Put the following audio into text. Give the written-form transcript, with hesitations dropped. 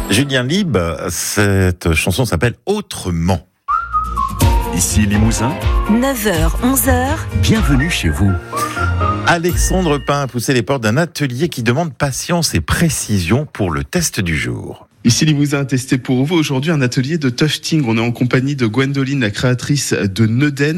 Julien Lieb, cette chanson s'appelle Autrement. Ici Limousin, 9h, 11h. bienvenue chez vous. Alexandre Pain a poussé les portes d'un atelier qui demande patience et précision pour le test du jour. Ici Limousin a testé pour vous aujourd'hui un atelier de tufting. On est en compagnie de Gwendoline, la créatrice de Neuden.